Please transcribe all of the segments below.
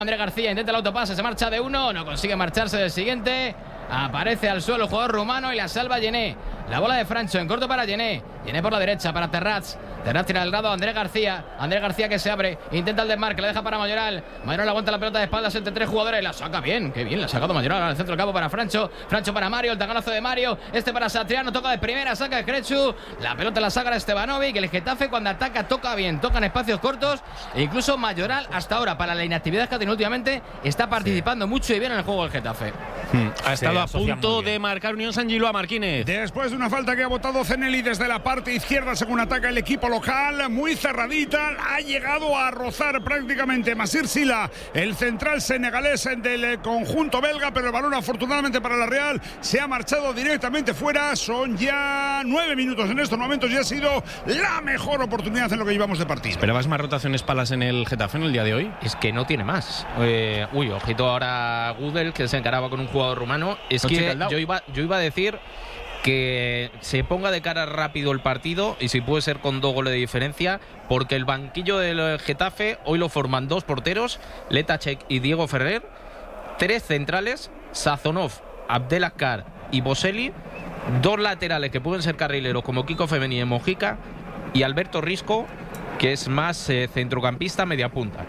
Andrés García intenta el autopase, se marcha de uno, no consigue marcharse del siguiente. Aparece al suelo el jugador rumano y la salva Gené. La bola de Francho en corto para Gené. Gené por la derecha para Terrats. Terrats tira al lado a Andrés García. Andrés García que se abre, intenta el desmarque, la deja para Mayoral. Mayoral aguanta la pelota de espaldas entre tres jugadores. La saca bien, qué bien la ha sacado Mayoral al centro del campo para Francho. Francho para Mario, el taganazo de Mario. Este para Satriano, toca de primera, saca de Crechu. La pelota la saca Stevanovic. El Getafe cuando ataca toca bien, toca en espacios cortos. E incluso Mayoral hasta ahora, para la inactividad que ha tenido últimamente, está participando mucho y bien en el juego del Getafe. Ha estado a punto de marcar Unión San Giloa, Marquínez. Después de una falta que ha botado Zeneli desde la parte izquierda, según ataca el equipo local, muy cerradita, ha llegado a rozar prácticamente Masir Sila, el central senegalés del conjunto belga, pero el balón afortunadamente para la Real se ha marchado directamente fuera. Son ya 9 minutos en estos momentos y ha sido la mejor oportunidad en lo que llevamos de partido. ¿Esperabas más rotaciones Palas en el Getafe en el día de hoy? Es que no tiene más. Ojito ahora Gudel, que se encaraba con un jugador rumano. Es que yo iba a decir que se ponga de cara rápido el partido y si puede ser con 2 goles de diferencia, porque el banquillo del Getafe hoy lo forman 2 porteros, Letacek y Diego Ferrer, 3 centrales, Sazonov, Abdelakar y Boselli, 2 laterales que pueden ser carrileros como Kiko Femení y Mojica, y Alberto Risco, que es más centrocampista media punta.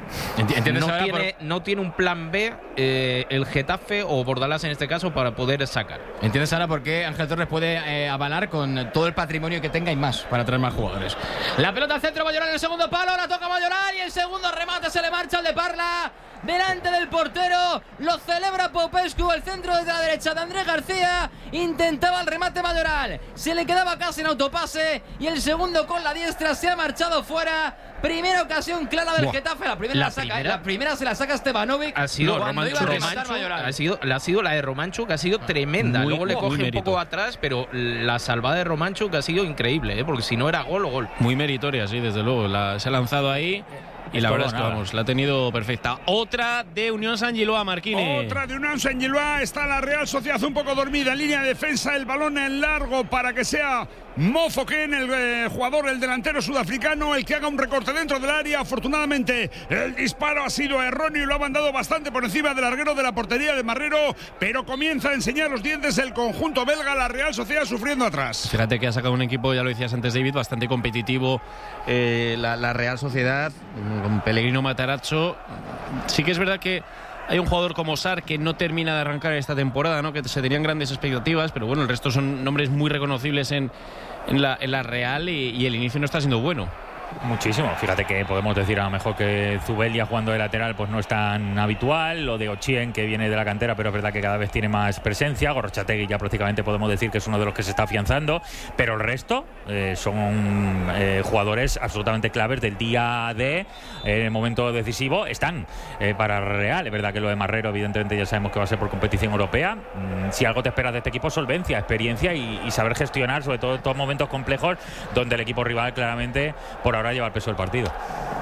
No tiene un plan B el Getafe o Bordalás en este caso para poder sacar. ¿Entiendes ahora por qué Ángel Torres puede avalar con todo el patrimonio que tenga y más para traer más jugadores? La pelota al centro, Mayoral en el segundo palo, la toca Mayoral y el segundo remate se le marcha al de Parla. Delante del portero, lo celebra Popescu, el centro desde la derecha de Andrés García. Intentaba el remate Mayoral, se le quedaba casi en autopase y el segundo con la diestra se ha marchado fuera. Primera ocasión clara del Getafe, la primera se la saca Stevanovic. Ha sido Romanchuk, ha sido la de Romanchuk, que ha sido tremenda. Luego le coge un poco atrás, pero la salvada de Romanchuk ha sido increíble, porque si no era gol o gol. Muy meritoria, sí, desde luego. Se ha lanzado ahí. Y la verdad es que vamos, la ha tenido perfecta. Otra de Unión San Giloa, Marquínez. Otra de Unión San Giloa. Está la Real Sociedad un poco dormida en línea de defensa. El balón en largo para que sea Mofoken, el jugador, el delantero sudafricano, el que haga un recorte dentro del área. Afortunadamente el disparo ha sido erróneo y lo ha mandado bastante por encima del larguero de la portería de Marrero, pero comienza a enseñar los dientes el conjunto belga. La Real Sociedad sufriendo atrás. Fíjate que ha sacado un equipo, ya lo decías antes, David, bastante competitivo. La Real Sociedad con Pellegrino, Matarazzo. Sí que es verdad que hay un jugador como Sar que no termina de arrancar esta temporada, ¿no? Que se tenían grandes expectativas, pero bueno, el resto son nombres muy reconocibles en la Real y el inicio no está siendo bueno. Muchísimo, fíjate que podemos decir a lo mejor que Zubelia jugando de lateral pues no es tan habitual, lo de Ochien que viene de la cantera pero es verdad que cada vez tiene más presencia, Gorrochategui ya prácticamente podemos decir que es uno de los que se está afianzando, pero el resto son jugadores absolutamente claves del día de en el momento decisivo, están para Real. Es verdad que lo de Marrero evidentemente ya sabemos que va a ser por competición europea. Si algo te esperas de este equipo, solvencia, experiencia y saber gestionar sobre todo estos momentos complejos donde el equipo rival claramente por ahora lleva el peso del partido.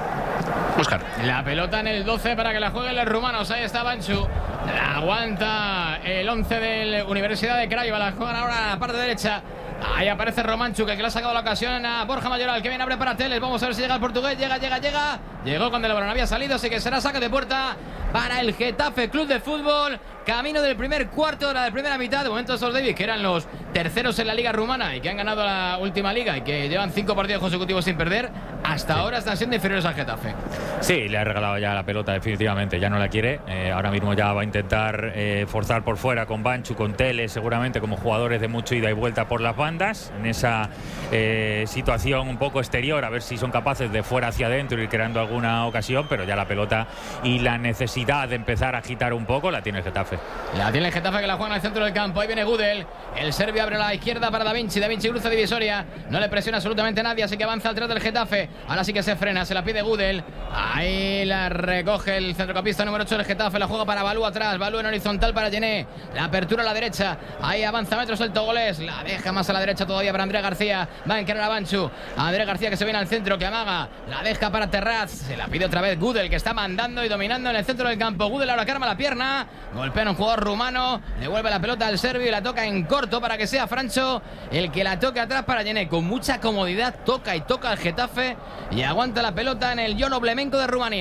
Óscar. La pelota en el 12 para que la jueguen los rumanos. Ahí está Banchu. La aguanta el 11 de la Universidad de Craiova. La juegan ahora a la parte derecha. Ahí aparece Romanchuk, que le ha sacado la ocasión a Borja Mayoral, que viene, abre para Teles. Vamos a ver si llega el portugués. Llega. Llegó cuando el balón había salido, así que será saque de puerta para el Getafe Club de Fútbol. Camino del primer cuarto de la primera mitad. De momento esos Davis, que eran los terceros en la liga rumana y que han ganado la última liga y que llevan 5 partidos consecutivos sin perder, hasta ahora están siendo inferiores al Getafe. Sí, le ha regalado ya la pelota definitivamente, ya no la quiere. Ahora mismo ya va a intentar forzar por fuera con Banchu, con Teles, seguramente como jugadores de mucho ida y vuelta por las bandas, en esa situación un poco exterior, a ver si son capaces de fuera hacia adentro ir creando alguna ocasión, pero ya la pelota y la necesidad de empezar a agitar un poco la tiene el Getafe. La tiene el Getafe, que la juega en el centro del campo. Ahí viene Gudel, el serbio abre a la izquierda para Da Vinci cruza divisoria, no le presiona absolutamente nadie, así que avanza atrás del Getafe. Ahora sí que se frena, se la pide Gudel. Ahí la recoge el centrocampista número 8 del Getafe, la juega para Balú atrás, Balú en horizontal para Gené, la apertura a la derecha, ahí avanza metros el togolés, la deja más a la derecha todavía para Andrés García, va a encarar a Banchu, Andrés García que se viene al centro, que amaga, la deja para Terraz, se la pide otra vez Gudel, que está mandando y dominando en el centro del campo. Gudel ahora que arma la pierna, golpea a un jugador rumano, devuelve la pelota al serbio y la toca en corto para que sea Francho el que la toque atrás para Gené, con mucha comodidad toca y toca al Getafe y aguanta la pelota en el Ion Oblemenko de Rumanía.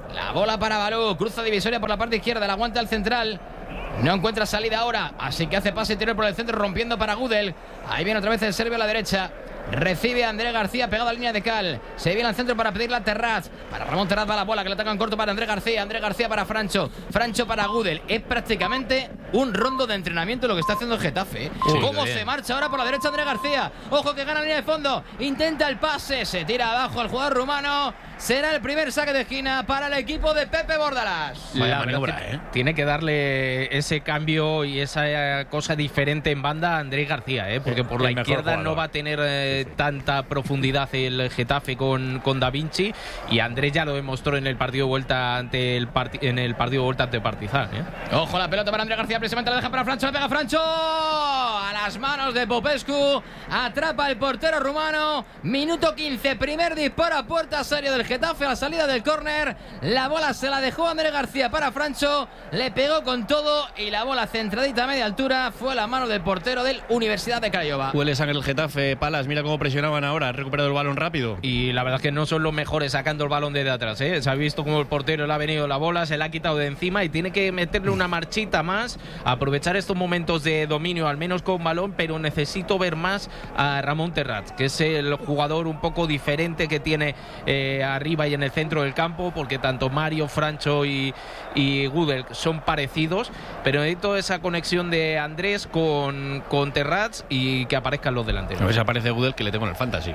La bola para Balú. Cruza divisoria por la parte izquierda. La aguanta el central. No encuentra salida ahora. Así que hace pase interior por el centro, rompiendo para Gudel. Ahí viene otra vez el serbio a la derecha. Recibe a Andrés García pegado a la línea de cal. Se viene al centro para pedirle a Terraz. Para Ramón Terraz va la bola que le ataca en corto para Andrés García. Andrés García para Francho. Francho para Gudel. Es prácticamente un rondo de entrenamiento lo que está haciendo el Getafe. Sí, ¿Cómo se marcha ahora por la derecha Andrés García? Ojo que gana la línea de fondo. Intenta el pase. Se tira abajo el jugador rumano. Será el primer saque de esquina para el equipo de Pepe Bordalás. Vaya maniobra, Tiene que darle ese cambio y esa cosa diferente en banda a Andrés García, porque por la izquierda no va a tener tanta profundidad el Getafe con Da Vinci, y Andrés ya lo demostró en el partido de vuelta ante Partizan. Ojo la pelota para Andrés García, precisamente la deja para Francho, la pega Francho a las manos de Popescu, atrapa el portero rumano. Minuto 15, primer disparo a puerta serio del Getafe a la salida del córner. La bola se la dejó Andrés García para Francho, le pegó con todo y la bola centradita a media altura fue a la mano del portero del Universidad de Craiova. Huele sangre el Getafe, Palas, mira cómo presionaban ahora, ha recuperado el balón rápido. Y la verdad es que no son los mejores sacando el balón desde atrás, Se ha visto como el portero le ha venido la bola, se la ha quitado de encima y tiene que meterle una marchita más, aprovechar estos momentos de dominio, al menos con balón, pero necesito ver más a Ramón Terraz, que es el jugador un poco diferente que tiene arriba y en el centro del campo, porque tanto Mario, Francho y Gudel son parecidos, pero necesito esa conexión de Andrés con Terraz y que aparezcan los delanteros. A ver si aparece Gudel, que le tengo en el Fantasy.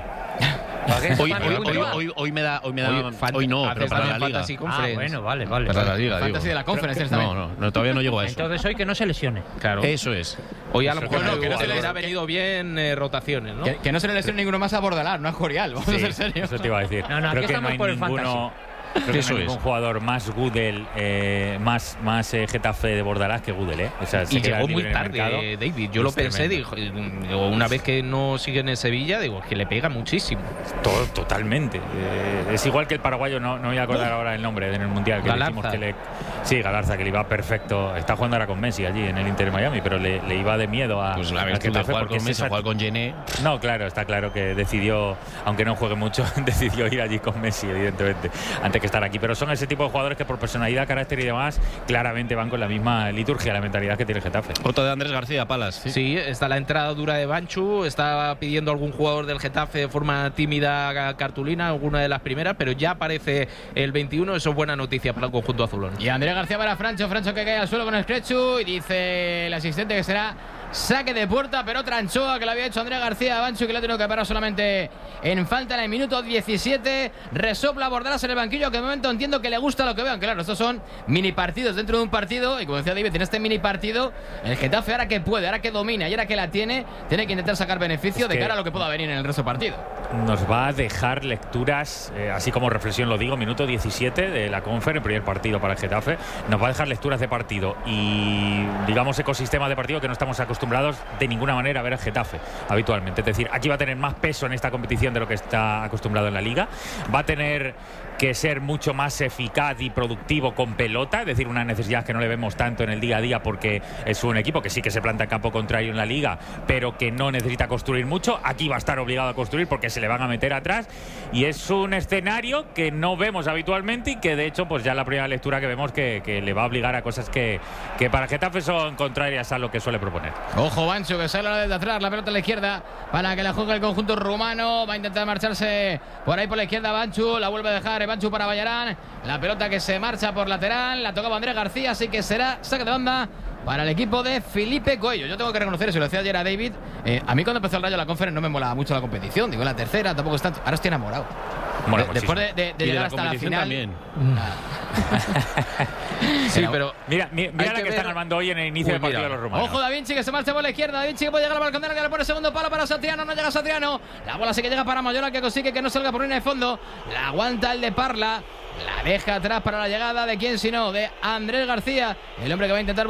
Hoy me da. Hoy no, pero para la Liga. Bueno, vale. Para la Liga, Fantasy de la Conference. No, todavía no llego a eso. Entonces hoy que no se lesione. Claro. Eso es. Hoy a lo mejor que no se le les ha venido bien rotaciones, ¿no? Que no se le lesione ninguno más a Bordalás, no es Jorial, vamos a ser serios. Eso te iba a decir. No, aquí creo que no estamos hay por el ninguno. fantasy. Creo que no hay ningún jugador más Gudel, más Getafe de Bordalás que Gudel, O sea, y llegó muy tarde, David. Yo lo pensé, digo, una vez que no sigue en el Sevilla, digo, que le pega muchísimo. Totalmente. Es igual que el paraguayo, no voy a acordar ahora el nombre en el Mundial. Que Galarza. Sí, Galarza, que le iba perfecto. Está jugando ahora con Messi allí en el Inter de Miami, pero le iba de miedo a. Pues la vez que jugar con Messi, jugar con Gené. No, claro, está claro que decidió, aunque no juegue mucho, decidió ir allí con Messi, evidentemente, antes que estar aquí. Pero son ese tipo de jugadores que por personalidad, carácter y demás, claramente van con la misma liturgia, la mentalidad que tiene el Getafe. Foto de Andrés García, Palas. Sí, está la entrada dura de Banchu, está pidiendo algún jugador del Getafe de forma tímida cartulina, alguna de las primeras, pero ya aparece el 21, eso es buena noticia para el conjunto azulón. Y Andrés García para Francho que cae al suelo con el Screchu y dice el asistente que será saque de puerta, pero otra anchoa que le había hecho Andrés García a Banchu, que le ha tenido que parar solamente en falta en el minuto 17. Resopla Bordalás en el banquillo, que de momento entiendo que le gusta lo que vean. Claro, estos son mini partidos dentro de un partido, y como decía David, en este mini partido el Getafe ahora que puede, ahora que domina y ahora que la tiene que intentar sacar beneficio de cara a lo que pueda venir en el resto del partido. Nos va a dejar lecturas, así como reflexión lo digo, minuto 17 de la Confer, el primer partido para el Getafe. Nos va a dejar lecturas de partido y, digamos, ecosistemas de partido que no estamos acostumbrados de ninguna manera a ver el Getafe habitualmente. Es decir, aquí va a tener más peso en esta competición de lo que está acostumbrado en la Liga. Va a tener que ser mucho más eficaz y productivo con pelota, es decir, una necesidad que no le vemos tanto en el día a día, porque es un equipo que sí que se planta en campo contrario en la Liga, pero que no necesita construir mucho. Aquí va a estar obligado a construir porque se le van a meter atrás, y es un escenario que no vemos habitualmente y que de hecho pues ya la primera lectura que vemos que le va a obligar a cosas que para Getafe son contrarias a lo que suele proponer. Ojo Banchu, que sale desde atrás, la pelota a la izquierda para que la juegue el conjunto rumano. Va a intentar marcharse por ahí por la izquierda Banchu, la vuelve a dejar Banchu para Bayarán. La pelota que se marcha por lateral, la tocaba Andrés García, así que será saque de banda para el equipo de Felipe Coello. Yo tengo que reconocer, eso lo decía ayer a David, a mí cuando empezó el Rayo la Conference no me molaba mucho la competición, digo, la tercera tampoco está, ahora estoy enamorado. Después de llegar hasta la final también. Sí, pero mira la que están armando hoy en el inicio del partido de los rumanos. Ojo Da Vinci, que se marcha por la izquierda. Da Vinci que puede llegar al balcón de área, le pone segundo palo para Satriano, no llega Satriano. La bola sí que llega para Mayoral, que consigue que no salga por línea de fondo. La aguanta el de Parla, la deja atrás para la llegada de quién sino de Andrés García, el hombre que va a intentar buscar el disparo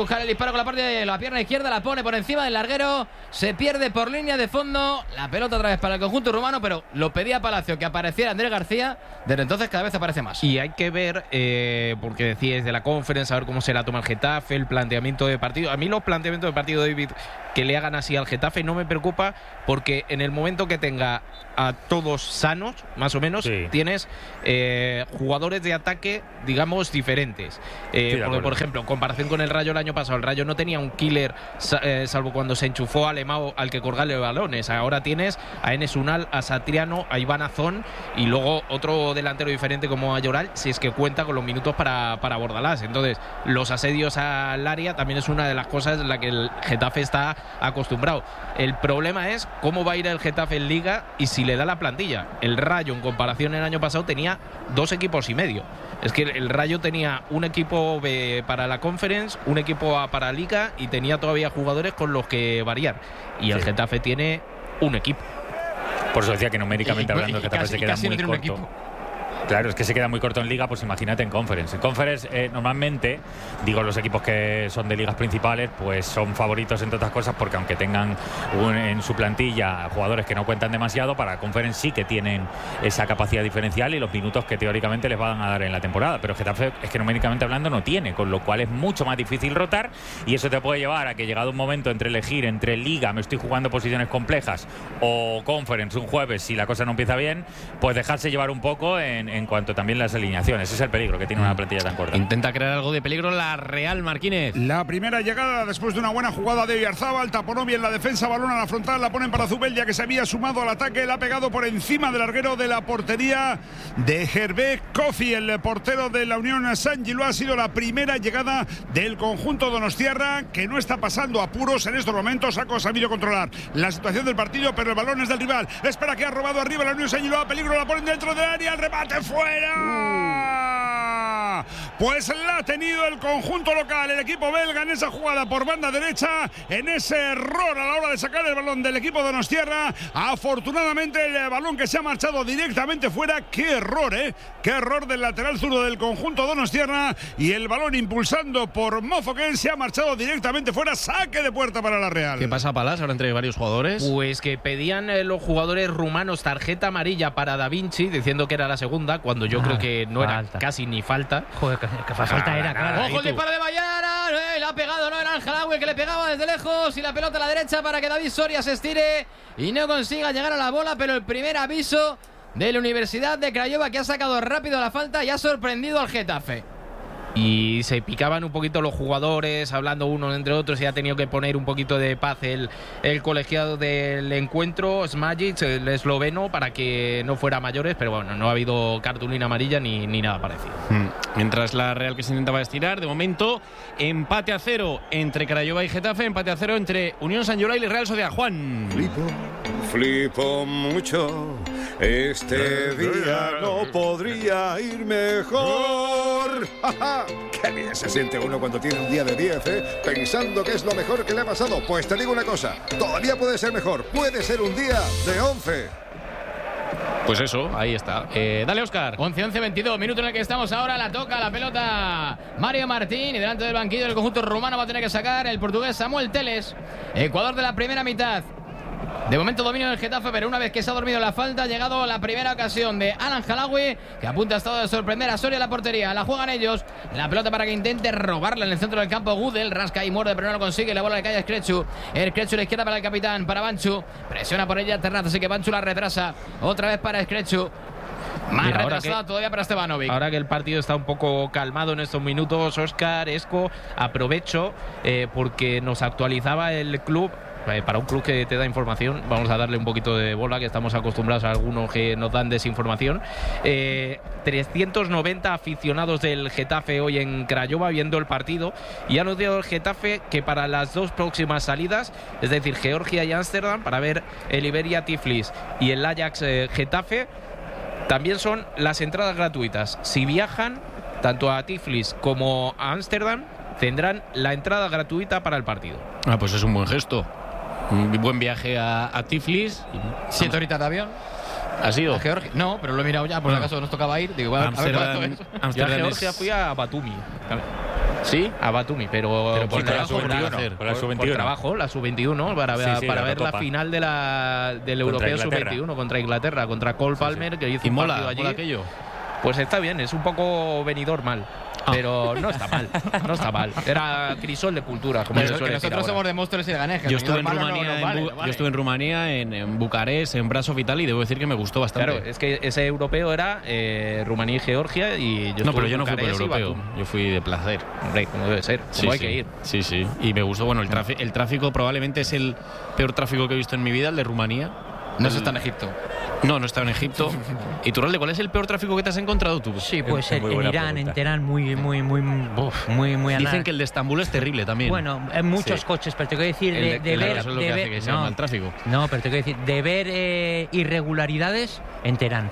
disparo con la pierna izquierda, la pone por encima del larguero, se pierde por línea de fondo, la pelota otra vez para el conjunto rumano, pero lo pedía Palacio que apareciera Andrés García, desde entonces cada vez aparece más. Y hay que ver, porque decíais de la Conference, a ver cómo se la toma el Getafe, el planteamiento de partido. A mí los planteamientos de partido, David, que le hagan así al Getafe no me preocupa, porque en el momento que tenga a todos sanos, más o menos, tienes jugadores de ataque, digamos, diferentes. Porque, por ejemplo, en comparación con el Rayo el año pasado, el Rayo no tenía un killer, salvo cuando se enchufó a Lemao al que colgarle balones. Ahora tienes a Enes Unal, a Satriano, a Iván Azón y luego otro delantero diferente como Ayoral, si es que cuenta con los minutos para Bordalás. Entonces, los asedios al área también es una de las cosas en la que el Getafe está acostumbrado. El problema es cómo va a ir el Getafe en Liga y si le da la plantilla. El Rayo, en comparación el año pasado, tenía 2 equipos y medio. Es que el Rayo tenía un equipo B para la Conference, un equipo A para Liga y tenía todavía jugadores con los que variar. Y el Getafe tiene un equipo. Por eso decía que numéricamente hablando el Getafe se queda muy corto. Claro, es que se queda muy corto en Liga, pues imagínate en Conference. En Conference, normalmente, digo, los equipos que son de ligas principales, pues son favoritos entre otras cosas, porque aunque tengan en su plantilla jugadores que no cuentan demasiado, para Conference sí que tienen esa capacidad diferencial y los minutos que teóricamente les van a dar en la temporada. Pero Getafe es que numéricamente hablando no tiene, con lo cual es mucho más difícil rotar y eso te puede llevar a que llegado un momento entre elegir entre Liga, me estoy jugando posiciones complejas, o Conference un jueves, si la cosa no empieza bien, pues dejarse llevar un poco en cuanto también las alineaciones. Ese es el peligro que tiene una plantilla tan corta. Intenta crear algo de peligro la Real, Marquínez. La primera llegada después de una buena jugada de Oyarzábal, taponó bien la defensa, balón a la frontal, la ponen para Zubeldia, que se había sumado al ataque, la ha pegado por encima del larguero de la portería de Hervé Kofi, el portero de la Unión Saint-Gilloise. Ha sido la primera llegada del conjunto donostiarra, que no está pasando apuros en estos momentos. Ha sabido controlar la situación del partido, pero el balón es del rival. Espera, que ha robado arriba la Unión Saint-Gilloise, peligro, la ponen dentro del área, el remate fuera. Pues la ha tenido el conjunto local, el equipo belga, en esa jugada por banda derecha, en ese error a la hora de sacar el balón del equipo donostiarra. Afortunadamente el balón que se ha marchado directamente fuera. Qué error, qué error del lateral zurdo del conjunto donostiarra, y el balón impulsando por Mofoken se ha marchado directamente fuera. Saque de puerta para la Real. ¿Qué pasa, Palas, ahora entre varios jugadores? Pues que pedían los jugadores rumanos tarjeta amarilla para Da Vinci, diciendo que era la segunda, cuando yo creo que no era casi ni falta. Joder, que falta era, claro. Ojo el disparo de Bayara, le ha pegado, no era Al-Halawi, que le pegaba desde lejos, y la pelota a la derecha para que David Soria se estire y no consiga llegar a la bola, pero el primer aviso de la Universidad de Craiova, que ha sacado rápido la falta y ha sorprendido al Getafe. Y se picaban un poquito los jugadores, hablando unos entre otros, y ha tenido que poner un poquito de paz el colegiado del encuentro, Smajic, el esloveno, para que no fuera a mayores, pero bueno, no ha habido cartulina amarilla ni nada parecido. Mientras la Real, que se intentaba estirar, de momento empate a 0 entre Craiova y Getafe, empate a 0 entre Unión Saint-Gilloise y Real Sociedad. Juan. Flipo mucho, este día no podría ir mejor. ¡Qué bien se siente uno cuando tiene un día de 10, pensando que es lo mejor que le ha pasado! Pues te digo una cosa, todavía puede ser mejor, puede ser un día de 11. Pues eso, ahí está. Dale, Óscar. 11-22, minuto en el que estamos ahora. La toca la pelota Mario Martín, y delante del banquillo del conjunto rumano va a tener que sacar el portugués Samuel Teles. Ecuador de la primera mitad. De momento dominio del Getafe, pero una vez que se ha dormido la falta, ha llegado la primera ocasión de Al-Halawi, que apunta a estado de sorprender a Soria en la portería. La juegan ellos, la pelota para que intente robarla en el centro del campo. Gudel rasca y muerde, pero no lo consigue. La bola le cae a Skretchu. Skretchu a la izquierda para el capitán, para Banchu. Presiona por ella Terraz, así que Banchu la retrasa. Otra vez para Skretchu. Más retrasada todavía para Stevanovic. Ahora que el partido está un poco calmado en estos minutos, Óscar, Esco, aprovecho porque nos actualizaba el club. Para un club que te da información, vamos a darle un poquito de bola, que estamos acostumbrados a algunos que nos dan desinformación. 390 aficionados del Getafe hoy en Craiova viendo el partido, y ha anunciado el Getafe que para las 2 próximas salidas, es decir, Georgia y Ámsterdam, para ver el Iberia Tiflis y el Ajax Getafe, también son las entradas gratuitas. Si viajan tanto a Tiflis como a Ámsterdam, tendrán la entrada gratuita para el partido. Pues es un buen gesto. Un buen viaje a Tiflis. 7 horitas de avión. ¿Ha sido? ¿A Georgia? No, pero lo he mirado ya, por si acaso nos tocaba ir. Digo, a ver cuánto es. Yo a Georgia fui a Batumi. Sí, a Batumi, pero por trabajo, por trabajo, la sub-21, para ver la final del Europeo sub-21 contra Inglaterra, contra Cole Palmer, que hizo un partido allí. ¿Mola aquello? Pues está bien, es un poco venidor mal. Pero no está mal, no está mal. Era crisol de cultura, como se suele decir. Nosotros somos de Móstoles y de Ganejes. Yo estuve en Rumanía, en Bucarest, en Brasov y tal, y debo decir que me gustó bastante. Claro, es que ese europeo era Rumanía y Georgia, y yo pero yo no fui por el europeo, yo fui de placer. Hombre, como debe ser, como hay que ir. Sí, sí, y me gustó. Bueno, el tráfico probablemente es el peor tráfico que he visto en mi vida, el de Rumanía. No se está en Egipto. No estaba en Egipto. ¿Y Turralde, cuál es el peor tráfico que te has encontrado tú? Sí, pues en Irán, en Teherán, muy Dicen que el de Estambul es terrible también. Bueno, en muchos coches, pero te quiero decir de ver... Eso es lo que hace que sea mal tráfico. No, pero te quiero decir, de ver irregularidades en Teherán.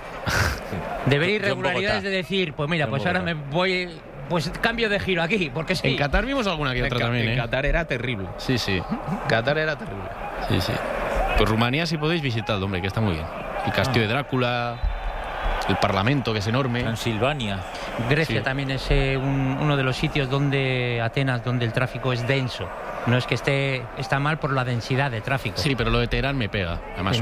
De ver irregularidades, de decir, pues mira, pues ahora me voy... Pues cambio de giro aquí, porque sí. En Qatar vimos alguna que otra también, En Qatar era terrible. Sí. Qatar era terrible. Sí. Pues Rumanía sí podéis visitarlo, hombre, que está muy bien. El castillo de Drácula, el Parlamento, que es enorme. Transilvania. Grecia también es uno de los sitios Atenas, donde el tráfico es denso. No es que está mal por la densidad de tráfico. Sí, pero lo de Teherán me pega. Además,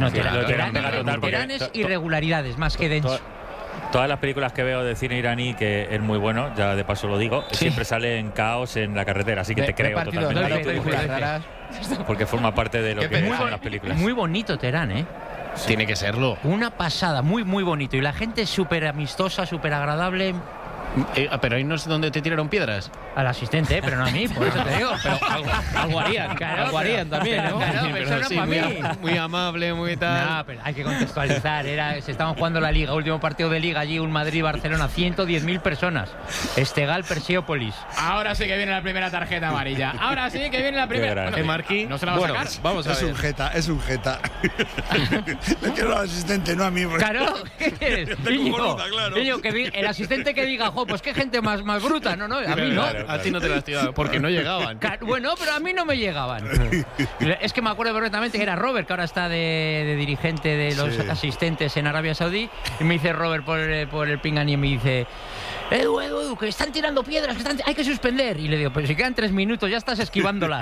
Teherán es irregularidades, más que denso. Todas las películas que veo de cine iraní, que es muy bueno, ya de paso lo digo, siempre salen caos en la carretera, así que te creo totalmente. Porque forma parte de lo que son las películas. Muy bonito Teherán, ¿eh? Tiene que serlo. Una pasada, muy bonito. Y la gente es súper amistosa, súper agradable. Pero ahí no es donde te tiraron piedras. Al asistente, pero no a mí, por eso te digo. Pero algo harían, también, ¿no? Pero sí, muy amable, muy tal. No, pero hay que contextualizar. Se estaban jugando la Liga, último partido de Liga allí, un Madrid-Barcelona, 110.000 personas. Estegal, Perseópolis. Ahora sí que viene la primera tarjeta amarilla. Ahora sí que viene la primera. Marquí, no se la va a sacar. Vamos a ver. Es un jeta. Le quiero al asistente, no a mí. Claro, ¿qué quieres? Niño, que el asistente que diga, pues qué gente más bruta. No, a mí no. A ti no te las tiraban, porque no llegaban. Bueno, pero a mí no me llegaban. Es que me acuerdo perfectamente que era Robert, que ahora está de dirigente de los asistentes en Arabia Saudí, y me dice Robert por el pinganí, y me dice: Edu, que están tirando piedras, hay que suspender. Y le digo, pero si quedan 3 minutos, ya estás esquivándolas.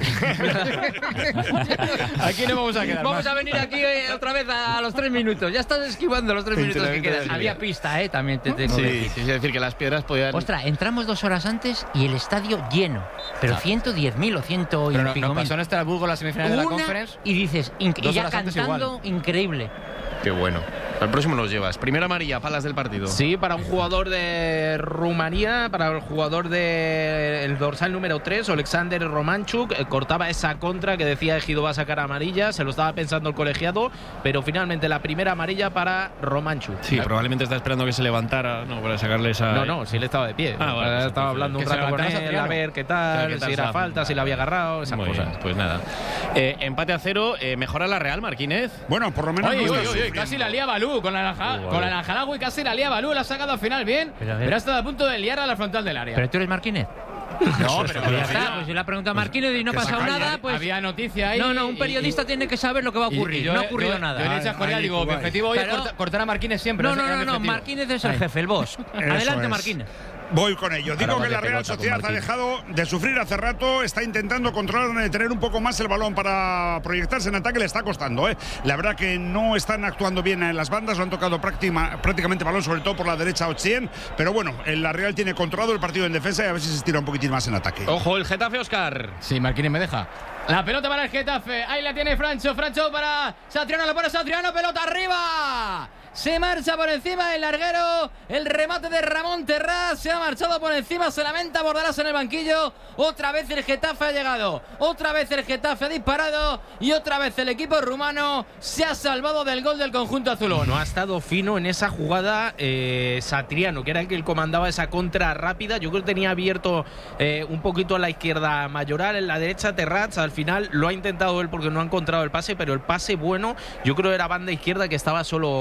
Aquí no vamos a quedar. Vamos a venir aquí otra vez a los 3 minutos. Ya estás esquivando los 3 minutos que quedan. Había pista, también te tengo que decir. Sí, es decir, que las piedras podían... Ostras, entramos 2 horas antes y el estadio lleno. Pero 110.000 o 100 y pico. ¿No pasó en Estrasburgo la semifinal de la Conference? Y dices, y ya cantando, increíble. Qué bueno. Al próximo nos llevas. Primera amarilla, palas del partido. Sí, para un jugador de Rumanía, para el jugador del dorsal número 3, Alexander Romanchuk, cortaba esa contra que decía Ejido va a sacar amarilla, se lo estaba pensando el colegiado, pero finalmente la primera amarilla para Romanchuk. Sí, probablemente está esperando que se levantara, para sacarle esa... No, sí, él estaba de pie. Estaba hablando un rato con él, a ver qué tal, si era falta, si la había agarrado, esas cosas. Bien, pues nada. Empate a 0, mejora la Real, Marquínez. Bueno, por lo menos... Casi la lía Balú. Con la Alhalawi casi la lía Balú, la ha sacado al final bien, pero ha estado a punto de liar a la frontal del área. ¿Pero tú eres Marquínez? No, pero ya está, pues si le ha preguntado a Marquínez y no ha pasado nada, pues... Había noticia ahí. No, un periodista tiene que saber lo que va a ocurrir. No ha ocurrido nada. Yo le he dicho a Jorge, digo, mi objetivo hoy es cortar a Marquínez siempre. No, Marquínez es el jefe, el boss. Adelante, Marquínez. Voy con ello. Digo que la Real Sociedad ha dejado de sufrir hace rato, está intentando controlar, tener un poco más el balón para proyectarse en ataque, le está costando. La verdad que no están actuando bien en las bandas, lo han tocado prácticamente balón, sobre todo por la derecha Ochien, pero bueno, la Real tiene controlado el partido en defensa y a ver si se estira un poquitín más en ataque. Ojo, el Getafe, Óscar. Sí, Marquínez me deja. La pelota para el Getafe, ahí la tiene Francho para Satriano, la pone Satriano, pelota arriba. Se marcha por encima del larguero. El remate de Ramón Terrás. Se ha marchado por encima. Se lamenta Bordalás en el banquillo. Otra vez el Getafe ha llegado. Otra vez el Getafe ha disparado. Y otra vez el equipo rumano se ha salvado del gol del conjunto azulón. No ha estado fino en esa jugada Satriano, que era el que comandaba esa contra rápida. Yo creo que tenía abierto un poquito a la izquierda Mayoral, en la derecha Terrats. Al final lo ha intentado él porque no ha encontrado el pase, pero el pase bueno, yo creo era banda izquierda, que estaba solo Borja Mayoral.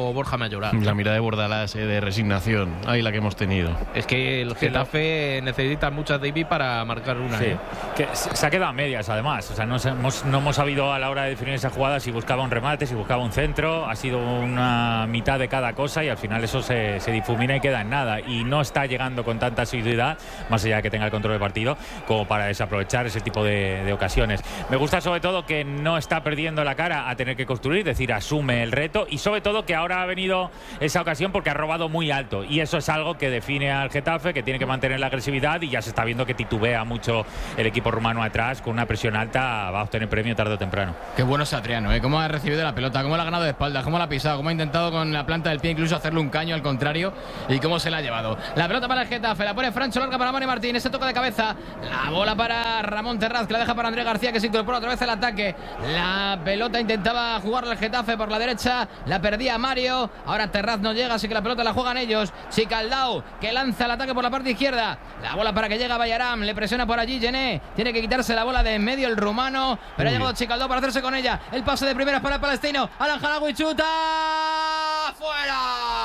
a llorar. La mirada de Bordalás, de resignación, ahí la que hemos tenido. Es que el Getafe necesita muchas David para marcar una. Sí. Que se ha quedado a medias, además. O sea, no hemos sabido a la hora de definir esa jugada si buscaba un remate, si buscaba un centro. Ha sido una mitad de cada cosa y al final eso se difumina y queda en nada. Y no está llegando con tanta asiduidad, más allá de que tenga el control del partido, como para desaprovechar ese tipo de ocasiones. Me gusta sobre todo que no está perdiendo la cara a tener que construir, es decir, asume el reto, y sobre todo que ahora ha venido esa ocasión porque ha robado muy alto, y eso es algo que define al Getafe, que tiene que mantener la agresividad, y ya se está viendo que titubea mucho el equipo rumano atrás. Con una presión alta va a obtener premio tarde o temprano. Qué bueno Satriano, cómo ha recibido la pelota, cómo la ha ganado de espaldas, cómo la ha pisado, cómo ha intentado con la planta del pie incluso hacerle un caño al contrario, y cómo se la ha llevado. La pelota para el Getafe, la pone Francho, larga para Mari Martín, ese toque de cabeza, la bola para Ramón Terraz, que la deja para Andrés García, que se incorpora otra vez al ataque. La pelota intentaba jugarle el Getafe por la derecha, la perdía Mario, ahora Terraz no llega, así que la pelota la juegan ellos. Chicaldao, que lanza el ataque por la parte izquierda, la bola para que llega Bayaram, le presiona por allí Gené, tiene que quitarse la bola de en medio el rumano, pero ha llegado Chicaldao para hacerse con ella. El pase de primeras para el palestino, Alan Halawi chuta, ¡fuera!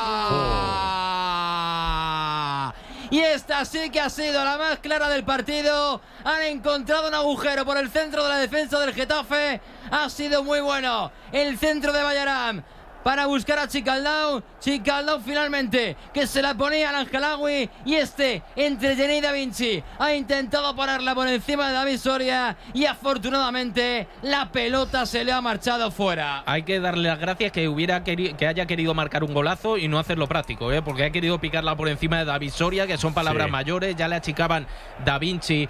Y esta sí que ha sido la más clara del partido. Han encontrado un agujero por el centro de la defensa del Getafe. Ha sido muy bueno el centro de Bayaram para buscar a Chicaldao. Chicaldao finalmente, que se la ponía al Anjalawi, y entre Gené y Da Vinci ha intentado ponerla por encima de David Soria, y afortunadamente la pelota se le ha marchado fuera. Hay que darle las gracias que haya querido marcar un golazo y no hacerlo práctico, porque ha querido picarla por encima de David Soria, que son palabras mayores. Ya le achicaban Da Vinci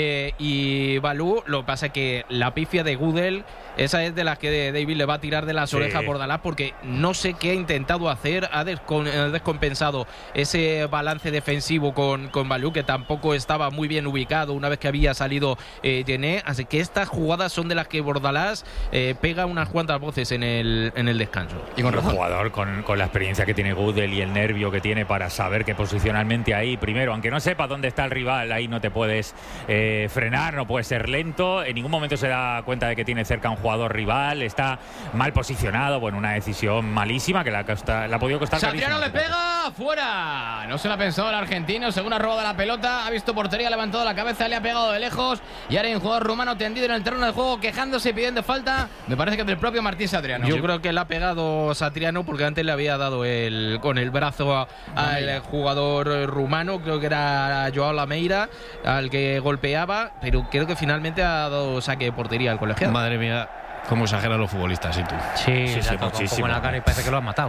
y Balú. Lo que pasa es que la pifia de Gudel, esa es de las que David le va a tirar de las orejas por Bordalás, porque no sé qué ha intentado hacer. Ha descompensado ese balance defensivo con Balú, que tampoco estaba muy bien ubicado una vez que había salido Gené. Así que estas jugadas son de las que Bordalás pega unas cuantas voces en el descanso. Y con el jugador con la experiencia que tiene Gudel y el nervio que tiene para saber que posicionalmente ahí, primero, aunque no sepas dónde está el rival, ahí no te puedes frenar, no puedes ser lento. En ningún momento se da cuenta de que tiene cerca un jugador rival, está mal posicionado. Bueno, una decisión malísima que le ha podido costar. Satriano le pega, fuera. No se lo ha pensado el argentino, según ha robado la pelota, ha visto portería, ha levantado la cabeza, le ha pegado de lejos, y ahora hay un jugador rumano tendido en el terreno de juego, quejándose y pidiendo falta. Me parece que es del propio Martín Satriano. Yo creo que le ha pegado Satriano, porque antes le había dado con el brazo al jugador rumano, creo que era Joao Lameira, al que golpeaba, pero creo que finalmente ha dado saque de portería al colegiado. Madre mía, cómo exageran los futbolistas, ¿y tú? Sí, muchísimo. En la cara y parece que lo han matado.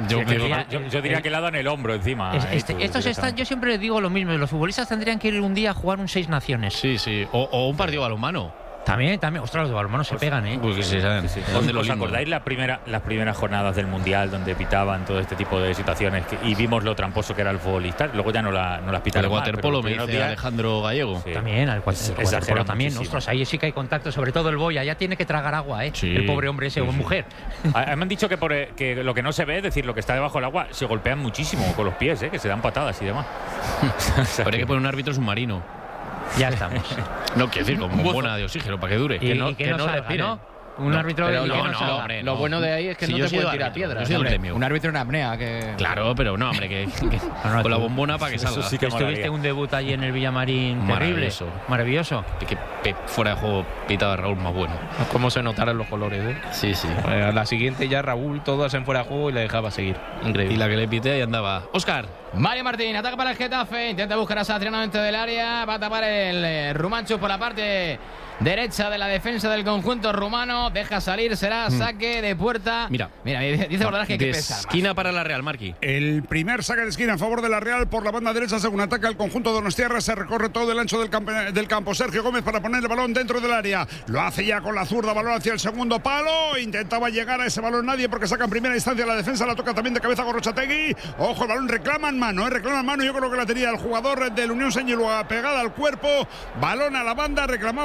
Yo diría que le ha dado en el hombro encima. Yo siempre les digo lo mismo, los futbolistas tendrían que ir un día a jugar un 6 Naciones. Sí. O un partido balonmano. También. Ostras, los balonmanos se pegan, ¿eh? Pues sí, saben. ¿Os acordáis las primeras jornadas del Mundial donde pitaban todo este tipo de situaciones y vimos lo tramposo que era el futbolista? Luego ya no las pitaron. El waterpolo, me dice Alejandro Gallego. Sí. También, el waterpolo también. Ostras, ahí sí que hay contacto, sobre todo el Boya. Ya tiene que tragar agua, ¿eh? Sí. El pobre hombre ese, o mujer. Me han dicho que lo que no se ve, es decir, lo que está debajo del agua, se golpean muchísimo con los pies, que se dan patadas y demás. Pero hay que poner un árbitro submarino. Ya estamos. No, quiero decir, como bombona de oxígeno para que dure. Que no respire. Un árbitro lo bueno de ahí es que no te puede tirar piedras. Un árbitro en apnea que... Claro, pero no, hombre, que con la bombona para que salga. Sí que estuviste un debut allí en el Villamarín terrible. Maravilloso. Que fuera de juego pitaba Raúl más bueno. Cómo se notaron los colores, Sí. A la siguiente ya Raúl todas en fuera de juego y le dejaba seguir. Increíble. Y la que le pité ahí andaba. Óscar. Mario Martín, ataca para el Getafe, intenta buscar a Satriano dentro del área, va a tapar el Rumancho por la parte derecha de la defensa del conjunto rumano, deja salir, será saque de puerta. Mira, dice Bordalás que hay que pesar esquina para la Real, Marqui. El primer saque de esquina a favor de la Real por la banda derecha, según ataca el conjunto donostiarra, se recorre todo el ancho del campo. Sergio Gómez para poner el balón dentro del área, lo hace ya con la zurda, balón hacia el segundo palo, intentaba llegar a ese balón nadie porque saca en primera instancia la defensa, la toca también de cabeza Gorrochategui. Ojo, el balón reclaman mano, yo creo que la tenía el jugador del Unión Saint-Gilloise pegada al cuerpo, balón a la banda, reclamaba el mano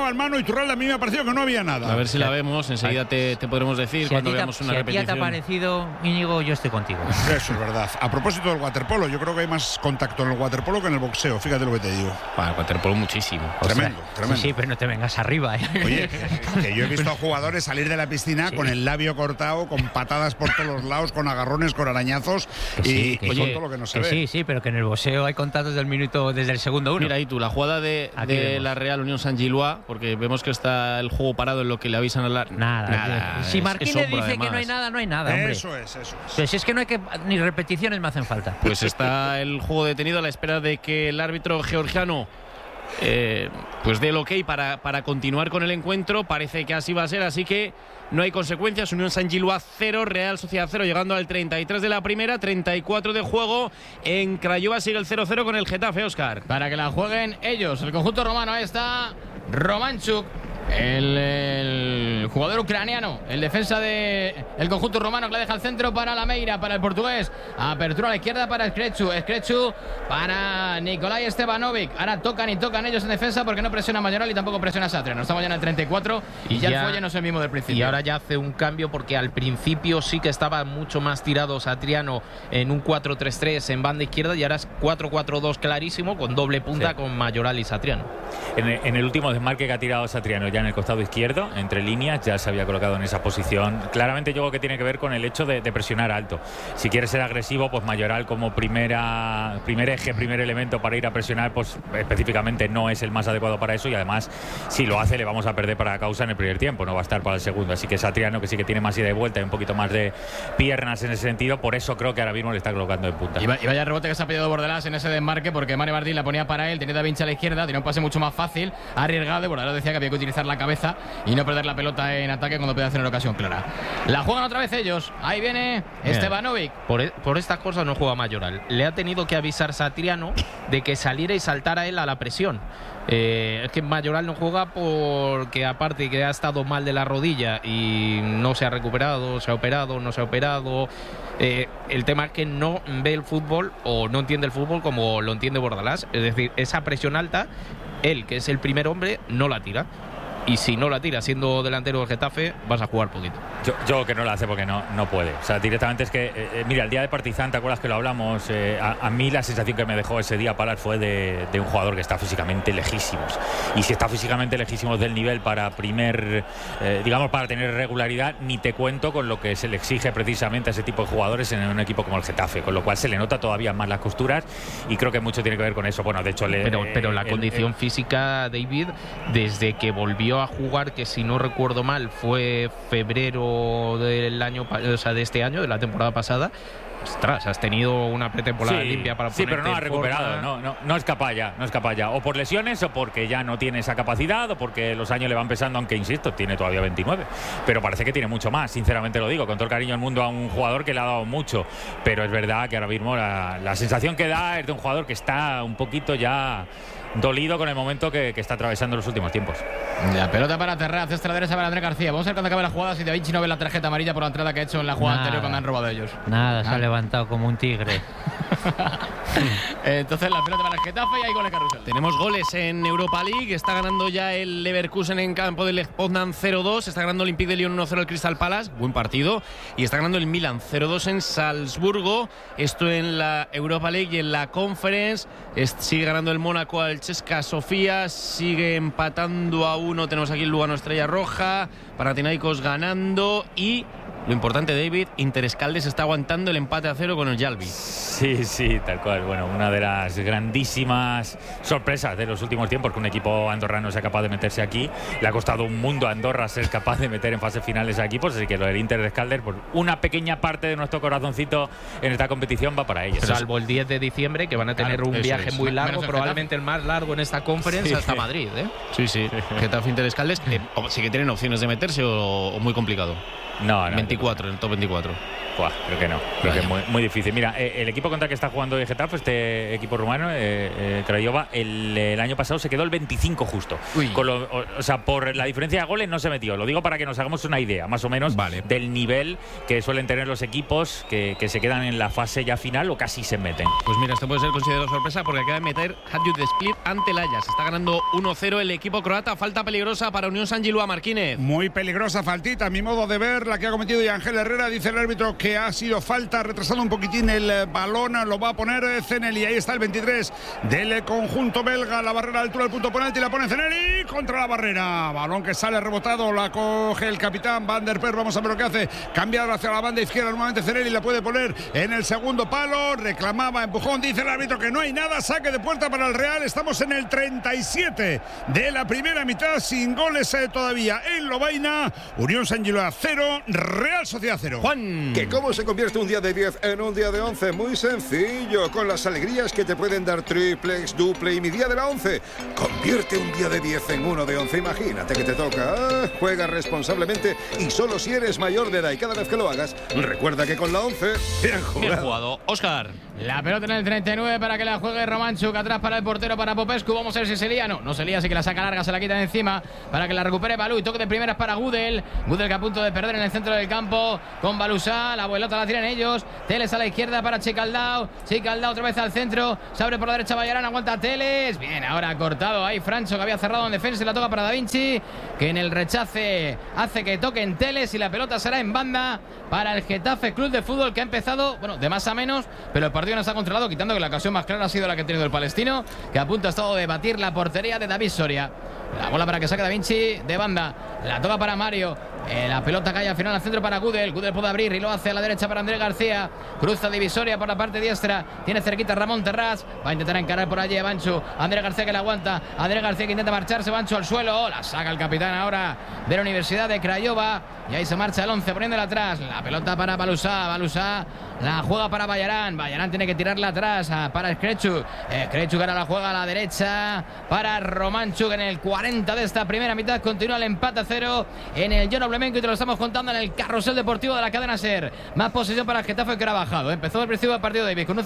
Iturralde, a mí me ha parecido que no había nada. A ver si la vemos, enseguida te podremos decir cuando veamos una repetición. Si a ti te ha parecido, Íñigo, yo estoy contigo. Eso es verdad. A propósito del waterpolo, yo creo que hay más contacto en el waterpolo que en el boxeo, fíjate lo que te digo. Para el waterpolo muchísimo. Tremendo. Sí, pero no te vengas arriba. Oye, que yo he visto a jugadores salir de la piscina con el labio cortado, con patadas por todos los lados, con agarrones, con arañazos y con todo lo que no se ve. Sí, pero que en el boxeo hay contactos desde el segundo 1. Mira ahí tú, la jugada de la Real Unión San Gilois, porque vemos que está el juego parado en lo que le avisan a Nada. Si Martínez dice que no hay nada, hombre. Eso es. Pues si es que no hay que ni repeticiones me hacen falta. Pues está el juego detenido a la espera de que el árbitro georgiano pues dé el ok para continuar con el encuentro. Parece que así va a ser, así que no hay consecuencias. Unión San Gilois 0, Real Sociedad 0, llegando al 33 de la primera, 34 de juego. En Craiova sigue el 0-0 con el Getafe, Óscar. Para que la jueguen ellos, el conjunto romano. Ahí está Romanchuk, el jugador ucraniano, el defensa del conjunto romano, que la deja al centro para Lameira, para el portugués. Apertura a la izquierda para Skretchu para Nikolai Stevanovic. Ahora tocan ellos en defensa porque no presiona Mayoral y tampoco presiona Satriano. Estamos ya en el 34 y ya el folle no es el mismo del principio. Y ahora ya hace un cambio porque al principio sí que estaba mucho más tirado Satriano en un 4-3-3 en banda izquierda y ahora es 4-4-2 clarísimo con doble punta con Mayoral y Satriano. En el último desmarque que ha tirado Satriano ya en el costado izquierdo, entre líneas, ya se había colocado en esa posición. Claramente yo creo que tiene que ver con el hecho de presionar alto. Si quiere ser agresivo, pues Mayoral como primer elemento para ir a presionar, pues específicamente no es el más adecuado para eso, y además si lo hace le vamos a perder para causa en el primer tiempo, no va a estar para el segundo. Así que Satriano, que sí que tiene más ida y vuelta y un poquito más de piernas en ese sentido, por eso creo que ahora mismo le está colocando en punta. Y vaya rebote que se ha pedido Bordalás en ese desmarque, porque Mario Martín la ponía para él, tenía Da Vinci a la izquierda, tenía un pase mucho más fácil, arriesgado, y Bordalás decía que había que utilizar la cabeza y no perder la pelota en ataque cuando puede hacer una ocasión clara. La juegan otra vez ellos. Ahí viene Stevanovic. Por estas cosas no juega Mayoral. Le ha tenido que avisar Satriano de que saliera y saltara él a la presión. Es que Mayoral no juega porque, aparte que ha estado mal de la rodilla y no se ha recuperado, se ha operado, no se ha operado. El tema es que no ve el fútbol o no entiende el fútbol como lo entiende Bordalás. Es decir, esa presión alta, él, que es el primer hombre, no la tira. Y si no la tira siendo delantero del Getafe, vas a jugar poquito. Yo que no la hace porque no puede. O sea, directamente es que, mira, el día de Partizan, ¿te acuerdas que lo hablamos? A mí la sensación que me dejó ese día Palas fue de un jugador que está físicamente lejísimos. Y si está físicamente lejísimos del nivel para para tener regularidad, ni te cuento con lo que se le exige precisamente a ese tipo de jugadores en un equipo como el Getafe. Con lo cual se le nota todavía más las costuras y creo que mucho tiene que ver con eso. Bueno, de hecho... Pero la condición física, David, desde que volvió a jugar, que si no recuerdo mal fue febrero del año, o sea, de este año, de la temporada pasada. Ostras, has tenido una pretemporada limpia para ponerte. Sí, pero no ha recuperado, no es capaz ya. O por lesiones, o porque ya no tiene esa capacidad, o porque los años le van pesando, aunque insisto, tiene todavía 29. Pero parece que tiene mucho más, sinceramente lo digo, con todo el cariño del mundo a un jugador que le ha dado mucho. Pero es verdad que ahora mismo la sensación que da es de un jugador que está un poquito ya dolido con el momento que está atravesando los últimos tiempos. La pelota para Terraz, extra derecha para Andrés García. Vamos a ver cuando acabe la jugada si Da Vinci no ve la tarjeta amarilla por la entrada que ha hecho en la jugada anterior cuando han robado ellos. Nada, se ha levantado como un tigre. Entonces la pelota para el Getafe y hay goles Carrusel. Tenemos goles en Europa League. Está ganando ya el Leverkusen en campo del Poznan 0-2. Está ganando el Olympique de Lyon 1-0 el Crystal Palace. Buen partido. Y está ganando el Milan 0-2 en Salzburgo. Esto en la Europa League y en la Conference. Sigue ganando el Mónaco al Chesca Sofía. Sigue empatando a 1. Tenemos aquí el Lugano Estrella Roja. Panathinaikos ganando. Y lo importante, David, Interescaldes está aguantando el empate a 0 con el Jalbi. Sí, tal cual. Bueno, una de las grandísimas sorpresas de los últimos tiempos, que un equipo andorrano sea capaz de meterse aquí. Le ha costado un mundo a Andorra ser capaz de meter en fases finales a equipos, así que lo del Interescaldes, por una pequeña parte de nuestro corazoncito en esta competición va para ellos. Salvo el 10 de diciembre, que van a tener un viaje muy largo, probablemente el más largo en esta conferencia hasta Madrid. Sí. Getafe Interescaldes, sí que tienen opciones de meterse o muy complicado. No, 24, en el top 24. Creo que no. Creo que es muy difícil. Mira, el equipo contra el que está jugando el Getafe, este equipo rumano, Craiova, el año pasado se quedó el 25 justo. O sea, por la diferencia de goles no se metió. Lo digo para que nos hagamos una idea, más o menos, del nivel que suelen tener los equipos que se quedan en la fase ya final o casi se meten. Pues mira, esto puede ser considerado sorpresa porque acaba de meter Hadjut de Split ante el Ajax. Está ganando 1-0 el equipo croata. Falta peligrosa para Unión San Gilua, Marquínez. Muy peligrosa faltita, a mi modo de ver, la que ha cometido Ángel Herrera. Dice el árbitro que ha sido falta, retrasando un poquitín el balón, lo va a poner Zeneli. Ahí está el 23 del conjunto belga, la barrera a la altura del punto penalti, la pone Zeneli contra la barrera. Balón que sale rebotado, la coge el capitán Van der Per. Vamos a ver lo que hace. Cambiar hacia la banda izquierda, nuevamente Zeneli la puede poner en el segundo palo. Reclamaba empujón, dice el árbitro que no hay nada. Saque de puerta para el Real. Estamos en el 37 de la primera mitad, sin goles todavía en Lovaina. Unión San Gilua 0, Real Sociedad 0. Juan. ¿Que cómo se convierte un día de 10 en un día de 11? Muy sencillo, con las alegrías que te pueden dar triplex, duple y mi día de la 11. Convierte un día de 10 en uno de 11. Imagínate que te toca. Juega responsablemente y solo si eres mayor de edad, y cada vez que lo hagas, recuerda que con la 11, Bien jugado, Óscar. La pelota en el 39 para que la juegue Romanchuk, atrás para el portero, para Popescu. Vamos a ver si se lía. No se lía, así que la saca larga, se la quita de encima para que la recupere Balú. Y toque de primeras para Gudel. Gudel que a punto de perder en el centro del campo con Balusá. La vuelota la tiran ellos. Teles a la izquierda para Chicaldao. Chicaldao otra vez al centro. Se abre por la derecha Bayarán, aguanta Teles. Bien, ahora cortado ahí Francho, que había cerrado en defensa, y la toca para Da Vinci, que en el rechace hace que toque en Teles, y la pelota será en banda para el Getafe Club de Fútbol, que ha empezado, bueno, de más a menos, pero el partido no se ha controlado, quitando que la ocasión más clara ha sido la que ha tenido el palestino, que a punto ha estado de batir la portería de David Soria. La bola para que saque Da Vinci de banda. La toca para Mario. La pelota cae al final al centro para Gudel. Gudel puede abrir y lo hace a la derecha para Andrés García. Cruza divisoria por la parte diestra. Tiene cerquita Ramón Terrás. Va a intentar encarar por allí a Banchu. Andrés García que la aguanta. Andrés García que intenta marcharse. Banchu al suelo. La saca el capitán ahora de la Universidad de Craiova. Y ahí se marcha el 11 poniéndola atrás. La pelota para Balusá. Balusá la juega para Bayarán. Bayarán tiene que tirarla atrás para Skrichuk. Skrichuk ahora la juega a la derecha para Romanchuk en el 40 de esta primera mitad. Continúa el empate a 0 en el John Oblemenko, y te lo estamos contando en el carrusel deportivo de la cadena SER. Más posesión para el Getafe, que era bajado. Empezó al principio del partido David con un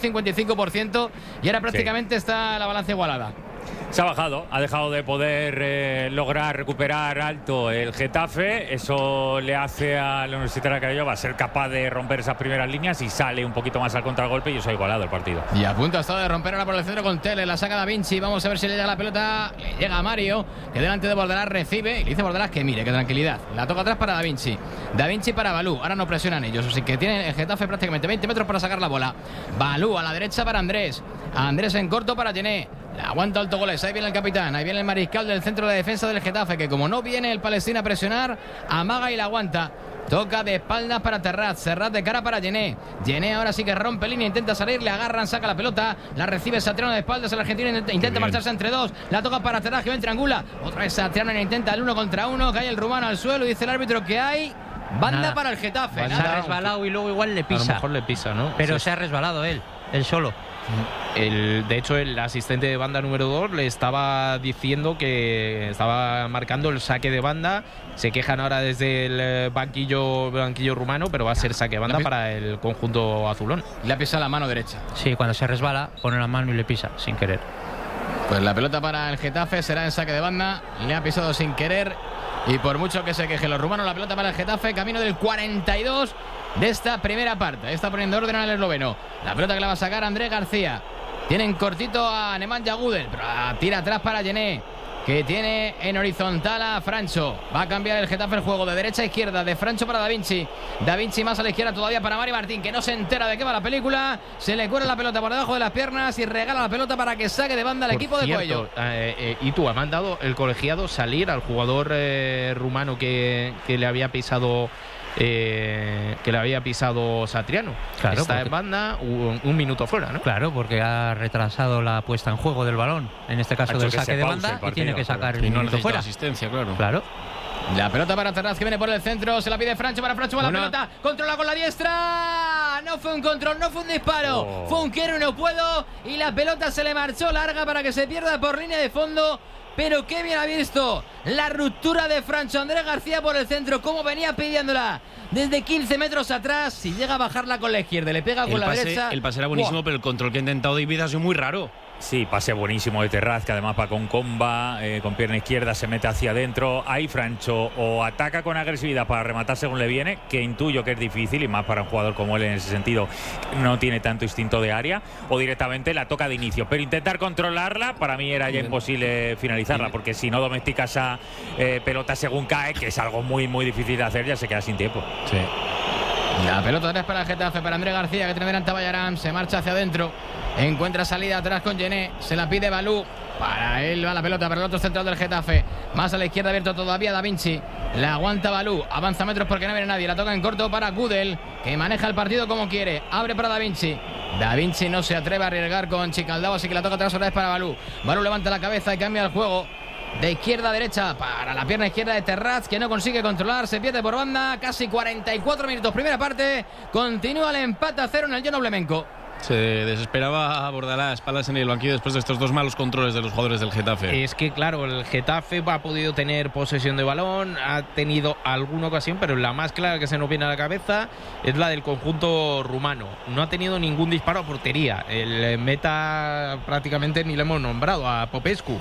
55% y ahora prácticamente está la balanza igualada. Se ha bajado, ha dejado de poder lograr recuperar alto el Getafe. Eso le hace a la Universidad de Craiova ser capaz de romper esas primeras líneas y sale un poquito más al contragolpe, y eso ha igualado el partido. Y a punto ha estado de romper ahora por el centro con Tele. La saca Da Vinci. Vamos a ver si le llega la pelota. Le llega a Mario, que delante de Bordelás recibe. Y le dice Bordelás que mire, que tranquilidad. La toca atrás para Da Vinci. Da Vinci para Balú. Ahora no presionan ellos, así que tiene el Getafe prácticamente 20 metros para sacar la bola. Balú a la derecha para Andrés. Andrés en corto para Gené. Aguanta Alto Goles, ahí viene el capitán, ahí viene el mariscal del centro de defensa del Getafe, que como no viene el Palestina a presionar, amaga y la aguanta. Toca de espaldas para Terraz, Serrat de cara para Gené. Gené ahora sí que rompe línea, intenta salir, le agarran, saca la pelota, la recibe Satriano de espaldas, el argentino intenta marcharse entre dos, la toca para Terraz, que va en triangula, otra vez Satriano intenta el 1 contra 1, cae el rumano al suelo y dice el árbitro que hay banda nada para el Getafe. Se ha resbalado y luego igual le pisa. A lo mejor le pisa, ¿no? Pero Sí. se ha resbalado él solo. De hecho, el asistente de banda número 2 le estaba diciendo que estaba marcando el saque de banda. Se quejan ahora desde el banquillo rumano, pero va a ser saque de banda para el conjunto azulón. Le ha pisado la mano derecha. Sí, cuando se resbala, pone la mano y le pisa sin querer. Pues la pelota para el Getafe será en saque de banda. Le ha pisado sin querer. Y por mucho que se quejen los rumanos, la pelota para el Getafe, camino del 42 de esta primera parte. Está poniendo orden al esloveno. La pelota que la va a sacar Andrés García. Tienen cortito a Nemanja Gudel, pero tira atrás para Gené, que tiene en horizontal a Francho. Va a cambiar el Getafe el juego de derecha a izquierda, de Francho para Da Vinci. Da Vinci más a la izquierda todavía para Mari Martín, que no se entera de qué va la película. Se le cuela la pelota por debajo de las piernas y regala la pelota para que saque de banda al equipo de Cuello. Y tú, ha mandado el colegiado salir al jugador rumano que le había pisado. Satriano. Claro, está porque en banda un minuto fuera, ¿no? Claro, porque ha retrasado la puesta en juego del balón, en este caso del saque de banda, y tiene que sacar el Y no minuto necesita fuera. asistencia, claro. Claro. La pelota para Terraz, que viene por el centro. Se la pide Francho para Francho. Va la pelota. Controla con la diestra. No fue un control, no fue un disparo. Fue un quiero y no puedo. Y la pelota se le marchó larga para que se pierda por línea de fondo. pero qué bien ha visto la ruptura de Francho Andrés García por el centro, como venía pidiéndola desde 15 metros atrás. Si llega a bajarla con la izquierda, le pega con la derecha. El pase era buenísimo, pero el control que ha intentado David ha sido muy raro. Sí, pase buenísimo de Terraz, que además va con comba, con pierna izquierda, se mete hacia adentro. Ahí Francho o ataca con agresividad para rematar según le viene, que intuyo que es difícil, y más para un jugador como él en ese sentido, no tiene tanto instinto de área, o directamente la toca de inicio. Pero intentar controlarla, para mí era ya imposible finalizarla, porque si no domestica esa pelota según cae, que es algo muy, muy difícil de hacer, ya se queda sin tiempo. Sí. La pelota atrás para el Getafe, para Andrés García, que tiene delante a Ballaram, se marcha hacia adentro, encuentra salida atrás con Gené, se la pide Balú, para él va la pelota para el otro central del Getafe, más a la izquierda abierto todavía Da Vinci, la aguanta Balú, avanza metros porque no viene nadie, la toca en corto para Gudel, que maneja el partido como quiere, abre para Da Vinci no se atreve a arriesgar con Chicaldao, así que la toca atrás otra vez para Balú, Balú levanta la cabeza y cambia el juego de izquierda a derecha para la pierna izquierda de Terraz, que no consigue controlar, se pierde por banda. Casi 44 minutos, primera parte, continúa el empate a 0 en el John Oblemenko. Se desesperaba Bordalás, Palas en el banquillo después de estos dos malos controles de los jugadores del Getafe. Es que claro, el Getafe ha podido tener posesión de balón, ha tenido alguna ocasión, pero la más clara que se nos viene a la cabeza es la del conjunto rumano. No ha tenido ningún disparo a portería. El meta prácticamente ni le hemos nombrado, a Popescu.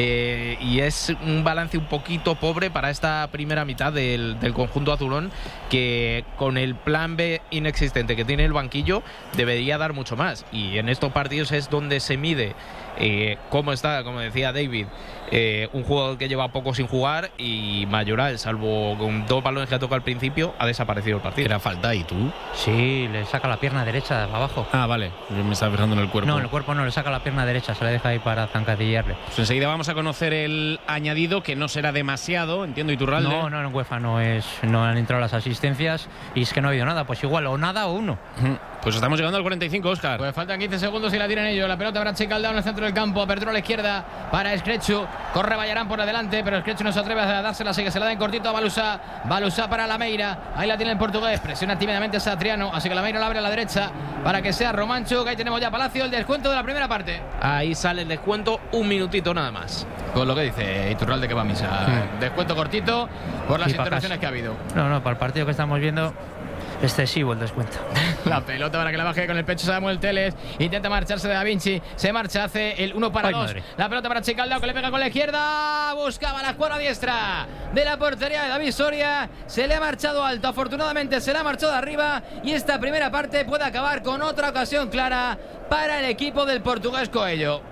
Y es un balance un poquito pobre para esta primera mitad del conjunto azulón, que con el plan B inexistente que tiene el banquillo debería dar mucho más, y en estos partidos es donde se mide cómo está, como decía David, un jugador que lleva poco sin jugar, y Mayoral, salvo con dos balones que ha tocado al principio, ha desaparecido el partido. ¿Era falta y tú? Sí, le saca la pierna derecha de abajo. Ah, vale, yo me estaba fijando en el cuerpo. No, en el cuerpo no, le saca la pierna derecha, se la deja ahí para zancadillarle. Pues enseguida vamos a conocer el añadido, que no será demasiado, entiendo, Iturralde. No, en UEFA no han entrado las asistencias, y es que no ha habido nada, pues igual o nada o uno. Pues estamos llegando al 45, Óscar. Pues faltan 15 segundos y la tiran ellos. La pelota para Chicaldao en el centro del campo. Apertura a la izquierda para Skretchu. Corre Ballaram por adelante, pero Skretchu no se atreve a dársela, así que se la da en cortito a Balusá. Balusá para Lameira. Ahí la tiene el portugués. Presiona tímidamente a Satriano. Así que Lameira la abre a la derecha para que sea Romanchuk. Ahí tenemos ya Palacio, el descuento de la primera parte. Ahí sale el descuento, un minutito nada más. Con lo que dice Iturralde, que va a misa. Descuento cortito por las intervenciones que ha habido. No, para el partido que estamos viendo, excesivo el descuento. La pelota para que la baje con el pecho Samuel Teles. Intenta marcharse de Da Vinci. Se marcha, hace el 1 para 2. La pelota para Chicaldao, que le pega con la izquierda. Buscaba la escuadra diestra de la portería de David Soria. Se le ha marchado alto. Afortunadamente se le ha marchado arriba. Y esta primera parte puede acabar con otra ocasión clara para el equipo del portugués Coelho.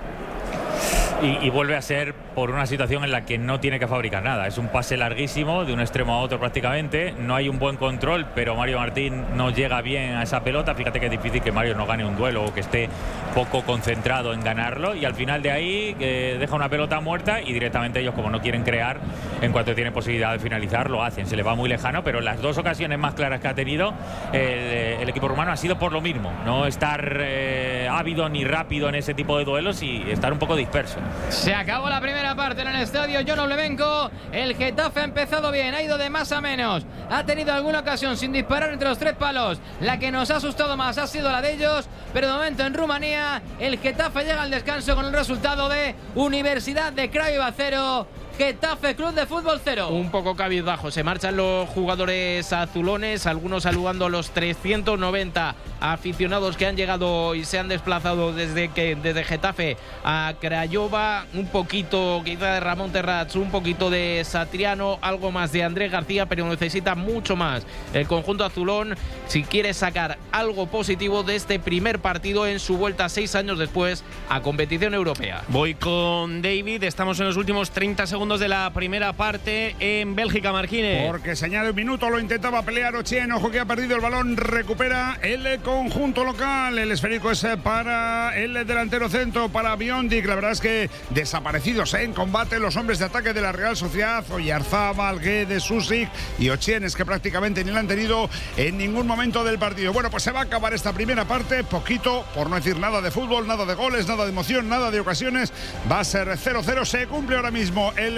Y vuelve a ser por una situación en la que no tiene que fabricar nada. Es un pase larguísimo de un extremo a otro prácticamente. No hay un buen control, pero Mario Martín no llega bien a esa pelota. Fíjate que es difícil que Mario no gane un duelo o que esté poco concentrado en ganarlo. Y al final de ahí deja una pelota muerta, y directamente ellos, como no quieren crear, en cuanto tienen posibilidad de finalizar, lo hacen. Se le va muy lejano, pero las dos ocasiones más claras que ha tenido el equipo rumano ha sido por lo mismo. No estar ávido ni rápido en ese tipo de duelos y estar un poco disperso. Se acabó la primera parte en el estadio John Oblemenko. El Getafe ha empezado bien, ha ido de más a menos. Ha tenido alguna ocasión sin disparar entre los tres palos. La que nos ha asustado más ha sido la de ellos. Pero de momento en Rumanía, el Getafe llega al descanso con el resultado de Universidad de Craiova 0. Getafe Club de Fútbol 0. Un poco cabizbajo, se marchan los jugadores azulones, algunos saludando a los 390 aficionados que han llegado y se han desplazado desde Getafe a Craiova. Un poquito quizá de Ramón Terraz, un poquito de Satriano, algo más de Andrés García, pero necesita mucho más el conjunto azulón si quiere sacar algo positivo de este primer partido en su vuelta 6 años después a competición europea. Voy con David, estamos en los últimos 30 segundos de la primera parte en Bélgica, Marquines. Porque se añade un minuto, lo intentaba pelear Ochien, ojo que ha perdido el balón, recupera el conjunto local. El esférico es para el delantero centro, para Biondic. La verdad es que desaparecidos en combate los hombres de ataque de la Real Sociedad, Oyarzábal, Guedes, Susic y Ochien, es que prácticamente ni la han tenido en ningún momento del partido. Bueno, pues se va a acabar esta primera parte, poquito, por no decir nada de fútbol, nada de goles, nada de emoción, nada de ocasiones. Va a ser 0-0, se cumple ahora mismo el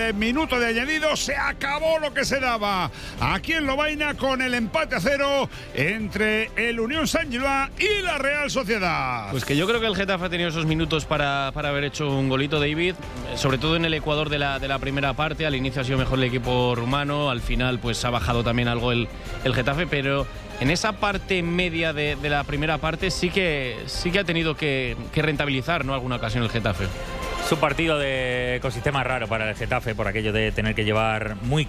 del minuto de añadido se acabó lo que se daba aquí en Lovaina con el empate a 0 entre el Unión Saint-Gilloise y la Real Sociedad. Pues que yo creo que el Getafe ha tenido esos minutos para haber hecho un golito, David, sobre todo en el Ecuador de la primera parte. Al inicio ha sido mejor el equipo rumano, al final pues ha bajado también algo el Getafe, pero en esa parte media de la primera parte sí que ha tenido que rentabilizar, ¿no?, alguna ocasión el Getafe. Es un partido de ecosistema raro para el Getafe, por aquello de tener que llevar muy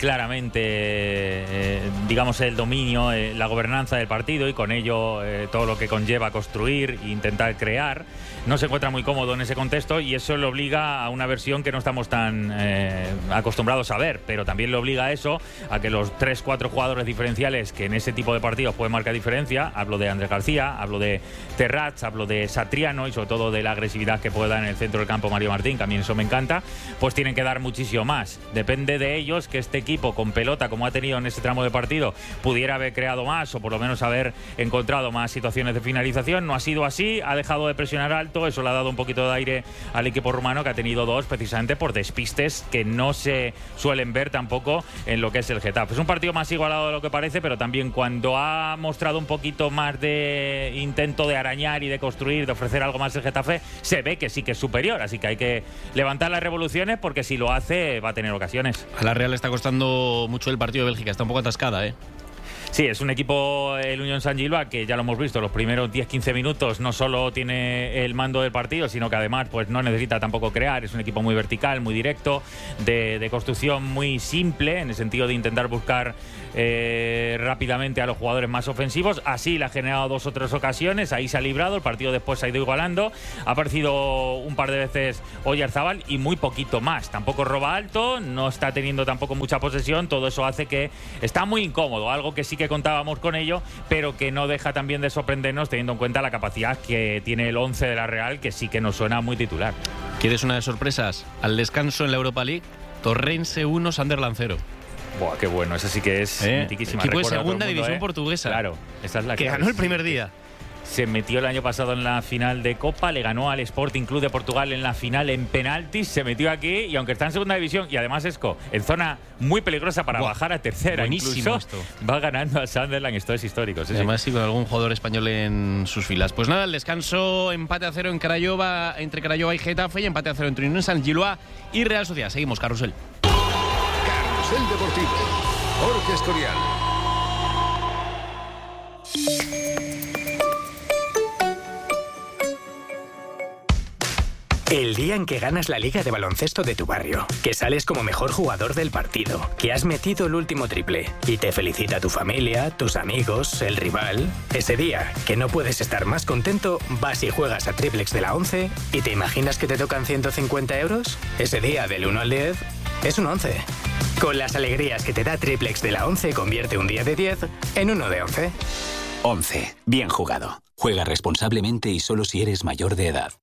claramente, digamos, el dominio, la gobernanza del partido y con ello todo lo que conlleva construir e intentar crear. No se encuentra muy cómodo en ese contexto y eso le obliga a una versión que no estamos tan acostumbrados a ver, pero también le obliga a eso, a que los 3-4 jugadores diferenciales que en ese tipo de partidos pueden marcar diferencia, hablo de Andrés García, hablo de Terrats, hablo de Satriano y sobre todo de la agresividad que puede dar en el centro del campo Mario Martín, que a mí eso me encanta, pues tienen que dar muchísimo más. Depende de ellos que este equipo con pelota, como ha tenido en ese tramo de partido, pudiera haber creado más o por lo menos haber encontrado más situaciones de finalización. No ha sido así, ha dejado de presionar alto, eso le ha dado un poquito de aire al equipo rumano, que ha tenido dos precisamente por despistes que no se suelen ver tampoco en lo que es el Getafe. Es un partido más igualado de lo que parece, pero también cuando ha mostrado un poquito más de intento de arañar y de construir, de ofrecer algo más el Getafe, se ve que sí que es superior, así que hay que levantar las revoluciones porque si lo hace va a tener ocasiones. A la Real le está costando mucho el partido de Bélgica, está un poco atascada, ¿eh? Sí, es un equipo, el Unión Saint-Gilloise, que ya lo hemos visto, los primeros 10-15 minutos no solo tiene el mando del partido, sino que además pues no necesita tampoco crear. Es un equipo muy vertical, muy directo, de construcción muy simple, en el sentido de intentar buscar rápidamente a los jugadores más ofensivos. Así le ha generado 2 o 3 ocasiones, ahí se ha librado, el partido después se ha ido igualando. Ha aparecido un par de veces Oyarzabal y muy poquito más. Tampoco roba alto, no está teniendo tampoco mucha posesión, todo eso hace que está muy incómodo, algo que sí que contábamos con ello, pero que no deja también de sorprendernos teniendo en cuenta la capacidad que tiene el 11 de la Real, que sí que nos suena muy titular. ¿Quieres una de sorpresas? Al descanso en la Europa League, Torrense 1, Sunderland 0. Buah, qué bueno, esa sí que es mitiquísima. Equipo de segunda división portuguesa. Claro, esa es la que ganó el primer día. Se metió el año pasado en la final de Copa, le ganó al Sporting Club de Portugal en la final en penaltis, se metió aquí y aunque está en segunda división y además Esco, en zona muy peligrosa para bajar a tercera, buenísimo incluso va ganando a Sunderland. Esto es histórico. Sí, además sí, con algún jugador español en sus filas. Pues nada, el descanso, empate a 0 en Craiova, entre Craiova y Getafe, y empate a 0 entre Unión Saint-Gilloise y Real Sociedad. Seguimos, Carrusel. Carrusel Deportivo, Jorge Escorial. El día en que ganas la liga de baloncesto de tu barrio, que sales como mejor jugador del partido, que has metido el último triple y te felicita tu familia, tus amigos, el rival. Ese día, que no puedes estar más contento, vas y juegas a Triplex de la 11 y te imaginas que te tocan 150 euros. Ese día, del 1 al 10, es un 11. Con las alegrías que te da Triplex de la 11, convierte un día de 10 en uno de 11. 11. Bien jugado. Juega responsablemente y solo si eres mayor de edad.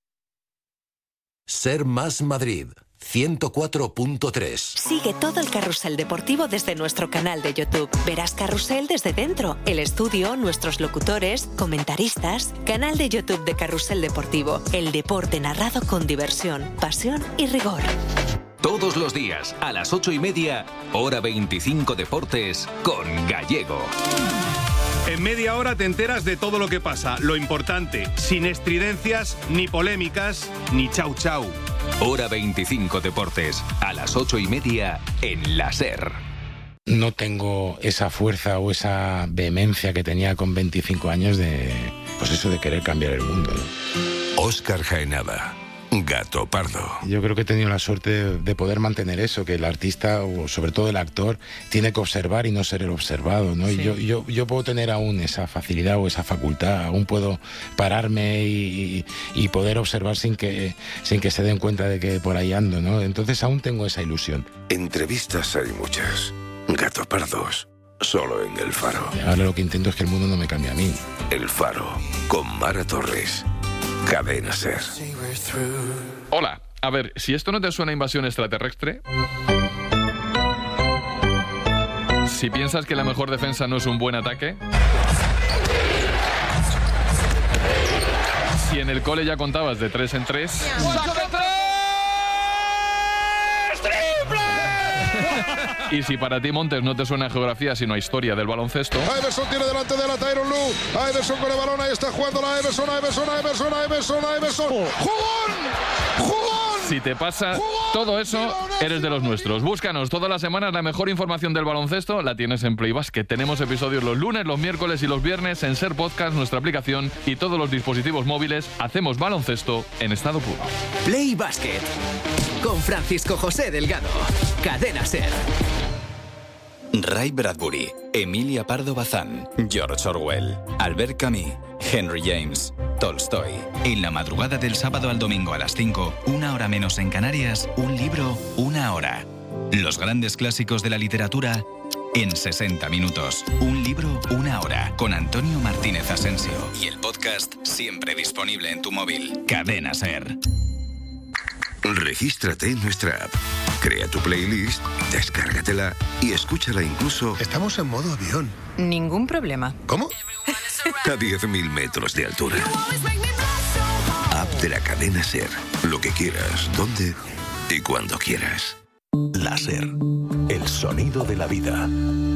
Ser Más Madrid 104.3. Sigue todo el carrusel deportivo desde nuestro canal de YouTube. Verás Carrusel desde dentro, el estudio, nuestros locutores, comentaristas. Canal de YouTube de Carrusel Deportivo. El deporte narrado con diversión, pasión y rigor. Todos los días, a las 8:30, Hora 25 Deportes, con Gallego. En media hora te enteras de todo lo que pasa, lo importante, sin estridencias, ni polémicas, ni chau chau. Hora 25 Deportes, a las 8:30 en la SER. No tengo esa fuerza o esa vehemencia que tenía con 25 años de, pues eso, de querer cambiar el mundo, ¿no? Óscar Jaenada, Gato Pardo. Yo creo que he tenido la suerte de poder mantener eso, que el artista, o sobre todo el actor, tiene que observar y no ser el observado, ¿no? Sí. Y yo puedo tener aún esa facilidad o esa facultad, aún puedo pararme y poder observar sin que se den cuenta de que por ahí ando, ¿no? Entonces aún tengo esa ilusión. Entrevistas hay muchas. Gato Pardos, solo en El Faro. Ahora lo que intento es que el mundo no me cambie a mí. El Faro, con Mara Torres. Cadena SER. Hola, a ver, si esto no te suena a invasión extraterrestre, si piensas que la mejor defensa no es un buen ataque, si en el cole ya contabas de 3 en 3... ¡Triple! Y si para ti, Montes, no te suena a geografía sino a historia del baloncesto... Iverson tiene delante de la Tyronn Lue. Iverson con el balón, ahí está jugando la Iverson. ¡Jugón! Si te pasa todo eso, eres de los nuestros. Búscanos todas las semanas, la mejor información del baloncesto la tienes en Play Basket. Tenemos episodios los lunes, los miércoles y los viernes en Ser Podcast, nuestra aplicación y todos los dispositivos móviles. Hacemos baloncesto en estado puro. Play Basket con Francisco José Delgado. Cadena Ser. Ray Bradbury, Emilia Pardo Bazán, George Orwell, Albert Camus, Henry James, Tolstoy. En la madrugada del sábado al domingo a las 5, 1 hora menos en Canarias, un libro, 1 hora. Los grandes clásicos de la literatura en 60 minutos. Un libro, 1 hora. Con Antonio Martínez Asensio. Y el podcast siempre disponible en tu móvil. Cadena Ser. Regístrate en nuestra app. Crea tu playlist, descárgatela y escúchala incluso... Estamos en modo avión. Ningún problema. ¿Cómo? A 10.000 metros de altura. App de la Cadena Ser. Lo que quieras, donde y cuando quieras. Láser. El sonido de la vida.